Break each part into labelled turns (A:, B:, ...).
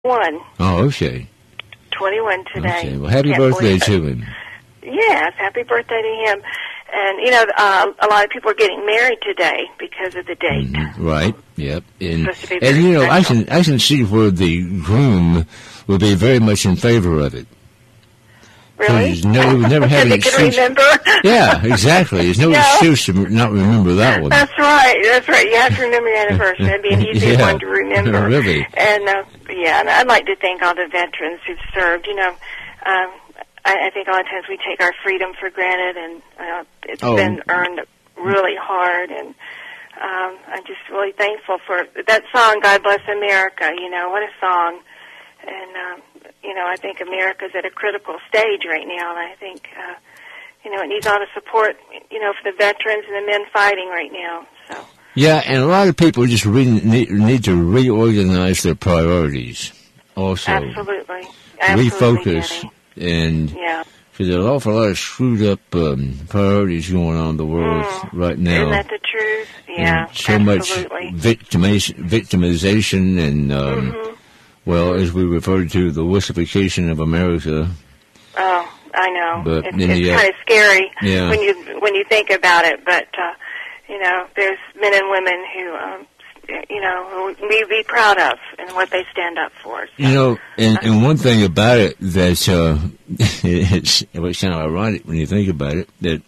A: One.
B: Oh, okay.
A: 21 today.
B: Okay. Well, happy birthday to him.
A: Yes, happy birthday to him. And, you know, a lot of people are getting married today because of the date.
B: Mm-hmm. Right, yep. And
A: you
B: know, I can see where the groom would be very much in favor of it.
A: Really?
B: He would never have an excuse.
A: Remember?
B: Yeah, exactly. There's no excuse to not remember that one.
A: That's right. You have to remember your anniversary. That'd be an easy one to remember.
B: Really?
A: And, and I'd like to thank all the veterans who've served. You know, I think a lot of times we take our freedom for granted, and it's been earned really hard. And I'm just really thankful for that song, God Bless America. You know, what a song. And, you know, I think America's at a critical stage right now, and I think, you know, it needs all the support, you know, for the veterans and the men fighting right now. So.
B: Yeah, and a lot of people just need to reorganize their priorities also.
A: Absolutely.
B: Refocus. And because there's an awful lot of screwed up priorities going on in the world right now.
A: Isn't that the truth? Yeah,
B: and so much victimization and, well, as we referred to, the wussification of America.
A: Oh, I know.
B: But
A: it's kind of scary when you think about it. But you know, there's men and women who you know who we be proud of and what they stand up for. So.
B: You know, and one thing about it that it's kind of ironic when you think about it that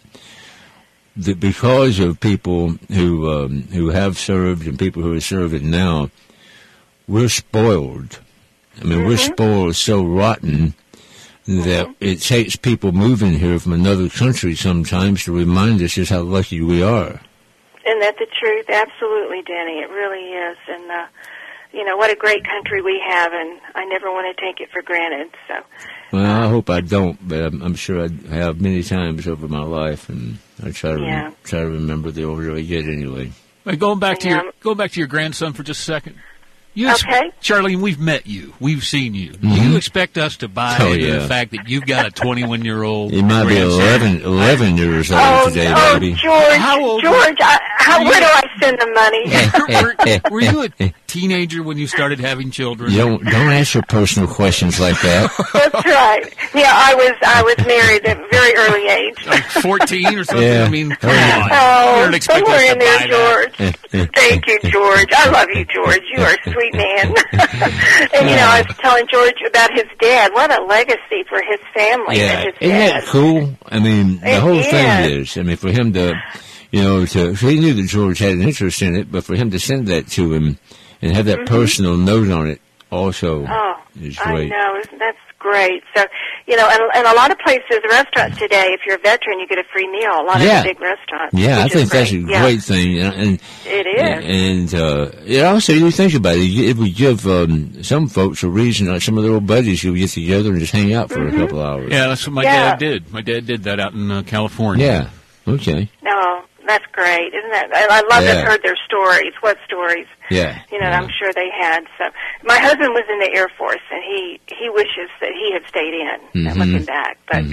B: because of people who have served and people who are serving now, we're spoiled. I mean, we're spoiled so rotten that it takes people moving here from another country sometimes to remind us just how lucky we are.
A: Isn't that the truth? Absolutely, Denny. It really is. And, you know, what a great country we have, and I never want to take it for granted. So.
B: Well, I hope I don't, but I'm sure I have many times over my life, and I try to remember the older I get anyway.
C: Hey, going back to your grandson for just a second.
A: Okay.
C: Charlene, we've met you. We've seen you. Do you expect us to buy into the fact that you've got a 21-year-old
B: He might be 11 years old today, baby.
A: George, how old? George, where do I send the
C: money? Were you a teenager when you started having children?
B: Don't answer personal questions like that.
A: That's right. Yeah, I was married at a very early age.
C: Like 14 or something?
B: Yeah.
C: I mean, come on.
A: Oh, somewhere in there, George. Thank you, George. I love you, George. You are a sweet man. And, you know, I was telling George about his dad. What a legacy for his family.
B: Yeah.
A: His
B: Isn't that cool? I mean, the whole thing is, I mean, for him to, you know, he knew that George had an interest in it, but for him to send that to him and have that personal note on it also is great.
A: I know. That's great. So, you know, and a lot of places, restaurants today, if you're a veteran, you get a free meal. A lot of the big restaurants.
B: Yeah, I think that's a great thing. And
A: it is.
B: And also, you think about it, it would give some folks a reason, like some of their old buddies who would get together and just hang out for a couple hours.
C: Yeah, that's what my dad did. My dad did that out in California.
B: Yeah, okay.
A: No, that's great, isn't that? I love to have heard their stories. What stories?
B: Yeah.
A: You know, I'm sure they had. So, my husband was in the Air Force, and he wishes that he had stayed in. Looking back, but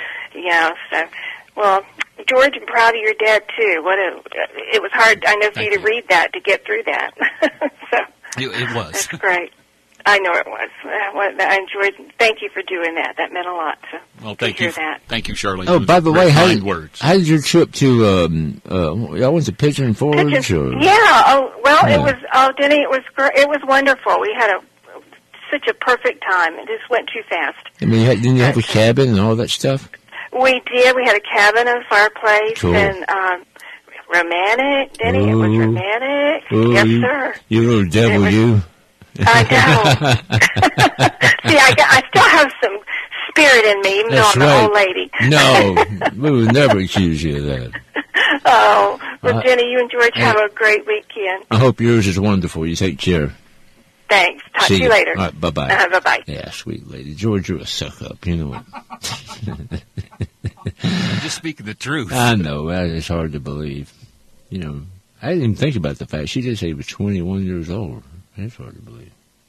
A: so well, George, I'm proud of your dad too. It was hard, I know, for you to read that to get through that. So
C: it was.
A: That's great. I know it was. I enjoyed. Thank you for doing that. That meant a lot.
C: Well, thank you. Thank you, Charlene.
B: Oh, by the way, how did your trip to? Y'all went to Pigeon Forge?
A: Yeah. Oh, well, it was. Oh, Denny, it was. It was wonderful. We had such a perfect time. It just went too fast.
B: I mean, didn't you have a cabin and all that stuff?
A: We did. We had a cabin and a fireplace and romantic. Denny, it was romantic. Yes, sir.
B: You little devil, you.
A: I know. See, I still have some spirit in me, even though I'm an old lady.
B: No, we would never accuse you of that.
A: Oh, well, Jenny, you and George have a great weekend.
B: I hope yours is wonderful. You take care.
A: Thanks. Talk to you later.
B: All right, bye-bye.
A: Bye-bye.
B: Yeah, sweet lady. George, you're a suck-up. You know it.
C: I'm just speaking the truth.
B: I know. It's hard to believe. You know, I didn't even think about the fact. She did say he was 21 years old. That's hard to believe.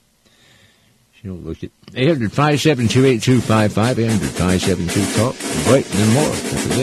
B: She don't look at 800-572-8255, 800-572-TALK. Break, and more.